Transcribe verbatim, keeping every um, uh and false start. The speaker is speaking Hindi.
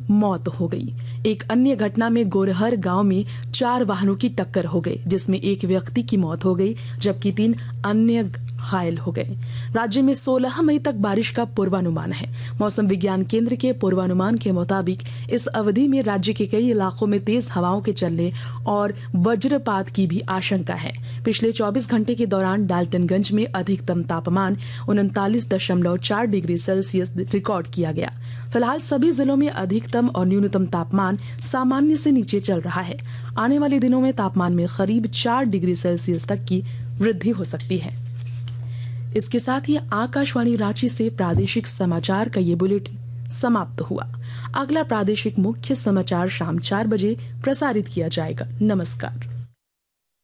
मौत हो गई। एक अन्य घटना में गोरहर गांव में चार वाहनों की टक्कर हो गई, जिसमें एक व्यक्ति की मौत हो गई जबकि तीन अन्य घायल हो गए। राज्य में सोलह मई तक बारिश का पूर्वानुमान है। मौसम विज्ञान केंद्र के पूर्वानुमान के मुताबिक इस अवधि में राज्य के कई इलाकों में तेज हवाओं के चलने और वज्रपात की भी आशंका है। पिछले चौबीस घंटे के दौरान डाल्टनगंज में अधिकतम तापमान उनतालीस दशमलव चार डिग्री सेल्सियस रिकॉर्ड किया गया। फिलहाल सभी जिलों में अधिकतम और न्यूनतम तापमान सामान्य से नीचे चल रहा है। आने वाले दिनों में तापमान में करीब चार डिग्री सेल्सियस तक की वृद्धि हो सकती है। इसके साथ ही आकाशवाणी रांची से प्रादेशिक समाचार का ये बुलेटिन समाप्त हुआ। अगला प्रादेशिक मुख्य समाचार शाम चार बजे प्रसारित किया जाएगा। नमस्कार।